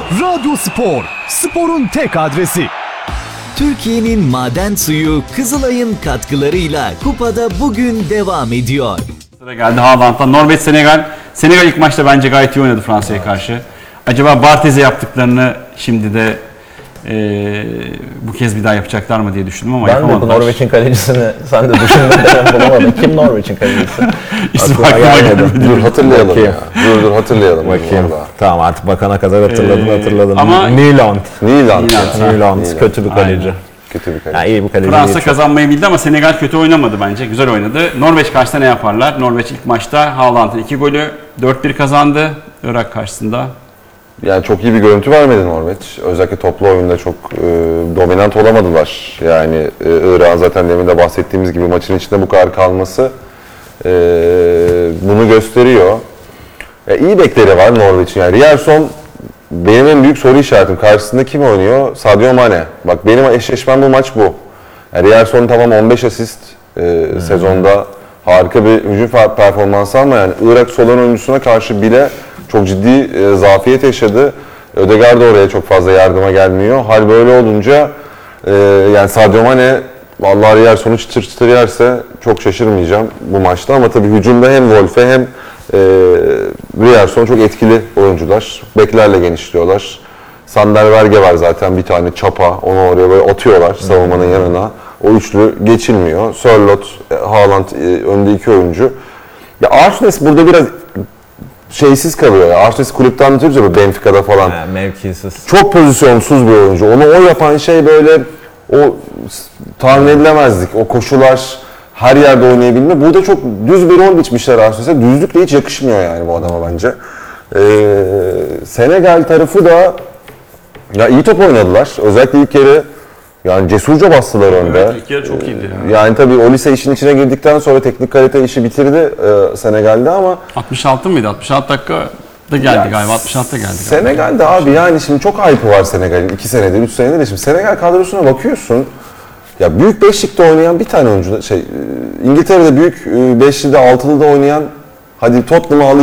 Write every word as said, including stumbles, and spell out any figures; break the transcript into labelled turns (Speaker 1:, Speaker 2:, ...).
Speaker 1: Radyo Spor, sporun tek adresi.
Speaker 2: Türkiye'nin maden suyu Kızılay'ın katkılarıyla kupada bugün devam ediyor.
Speaker 3: Sıra geldi Haaland'dan. Norveç Senegal. Senegal ilk maçta bence gayet iyi oynadı Fransa'ya karşı. Acaba Bartez'e yaptıklarını şimdi de e, bu kez bir daha yapacaklar mı diye düşündüm ama
Speaker 4: ben
Speaker 3: yapamadılar.
Speaker 4: Ben de bu Norveç'in kalecisini sen de düşünmeden bulamadın. Kim Norveç'in kalecisi?
Speaker 3: İsmi
Speaker 4: Aklıma
Speaker 3: aklıma
Speaker 4: gelmedi.
Speaker 3: gelmedi.
Speaker 5: Dur hatırlayalım
Speaker 4: Bakayım.
Speaker 5: ya. Dur dur hatırlayalım.
Speaker 4: Bakayım.
Speaker 5: Vallahi.
Speaker 4: Tamam artık bakana kadar hatırladın
Speaker 3: Ee,
Speaker 4: hatırladın.
Speaker 3: ama-
Speaker 4: Nyland.
Speaker 5: Nilan.
Speaker 3: Nilan.
Speaker 4: Nyland kötü bir kaleci.
Speaker 3: Aynen.
Speaker 5: Kötü bir kaleci.
Speaker 4: Ya iyi bir kaleci
Speaker 3: Fransa
Speaker 4: değil.
Speaker 3: kazanmayı bildi ama Senegal kötü oynamadı bence. Güzel oynadı. Norveç karşısında ne yaparlar? Norveç ilk maçta Haaland'ın iki golü dört bir kazandı Irak karşısında.
Speaker 5: Yani çok iyi bir görüntü vermedi Norveç. Özellikle toplu oyunda çok e, dominant olamadılar. Yani e, Irak'ın zaten demin de bahsettiğimiz gibi maçın içinde bu kadar kalması e, bunu gösteriyor. E, iyi bekleri var Norveç'in. Yani Riyerson benim en büyük soru işaretim. Karşısında kim oynuyor? Sadio Mane. Bak benim eşleşmem bu maç bu. Yani Riyerson tamam on beş asist e, hmm. sezonda harika bir hücum performansı ama yani Irak sol oyuncusuna karşı bile çok ciddi e, zafiyet yaşadı. Ödegaard da oraya çok fazla yardıma gelmiyor. Hal böyle olunca e, yani Sadio Mane vallahi Riyersson'u çıtır çıtır yerse çok şaşırmayacağım bu maçta ama tabii hücumda hem Wolfe hem e, Riyerson çok etkili oyuncular. Beklerle genişliyorlar. Sander Verge var zaten bir tane çapa. Onu oraya böyle atıyorlar savunmanın yanına. O üçlü geçilmiyor. Sörloth, Haaland e, önde iki oyuncu. Ya Arsenes burada biraz şeysiz kalıyor ya. Arsenes'i kulüpte anlatıyoruz ya Benfica'da falan.
Speaker 4: Ha, mevkisiz.
Speaker 5: Çok pozisyonsuz bir oyuncu. Onu o yapan şey böyle o tahmin edilemezdik. O koşular, her yerde oynayabilme. Burada çok düz bir rol biçmişler Arsenes'e. Düzlükle hiç yakışmıyor yani bu adama bence. Ee, Senegal tarafı da ya iyi top oynadılar. Özellikle ilk yarı yani cesurca bastılar önde.
Speaker 3: Evet, ilk yarı çok iyiydi.
Speaker 5: Yani, yani tabii Olise işin içine girdikten sonra teknik kalite işi bitirdi e, Senegal'de ama
Speaker 3: altmış altı mıydı? altmış altı dakika da geldi
Speaker 5: ya,
Speaker 3: galiba. altmış altıda geldi galiba.
Speaker 5: Senegal'de abi yani şimdi çok hype'ı var Senegal'in. iki senedir, üç senedir de şimdi Senegal kadrosuna bakıyorsun. Ya büyük beşlikte oynayan bir tane oyuncu şey İngiltere'de büyük beşlide, altılıda oynayan hadi Tottenham'ı alayım.